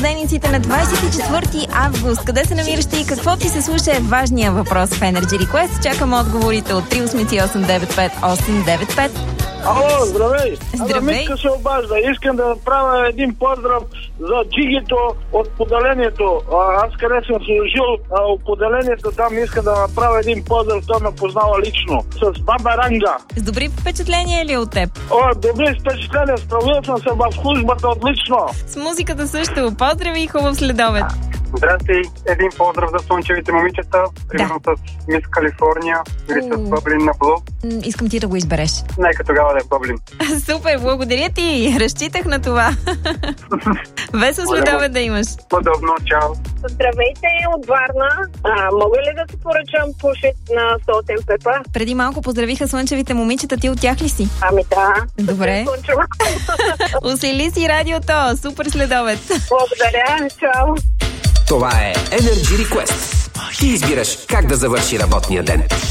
рождениците на 24 август. Къде се намираш ти и какво ти се слуша е важният въпрос в Energy Request. Чакам отговорите от 388-95895. Ало, здравей! Здравей! Митка се обажда. Искам да направя един поздрав за Джигито от поделението. Аз къде съм служил от поделението, там искам да направя един поздрав, той ме познава лично. С баба Ранга. С добри впечатления ли от теб? Добри впечатления, справил съм се в службата отлично. С музиката също. Поздрави и хубав следобед. Здрасти, един поздрав за слънчевите момичета, примерно с Мис Калифорния или с Бъблин на Блу. Искам ти да го избереш. Нека тогава да е Бъблин. Супер, благодаря ти. Разчитах на това. Весел следобед да имаш. Подобно, чао. Здравейте от Варна. Мога ли да се поръчам пушит на Salt and Pepper? Преди малко поздравиха слънчевите момичета. Ти от тях ли си? Ами да. Добре. Усили си радиото. Супер следобед. Благодаря. Чао. Това е Energy Request. Ти избираш как да завърши работния ден.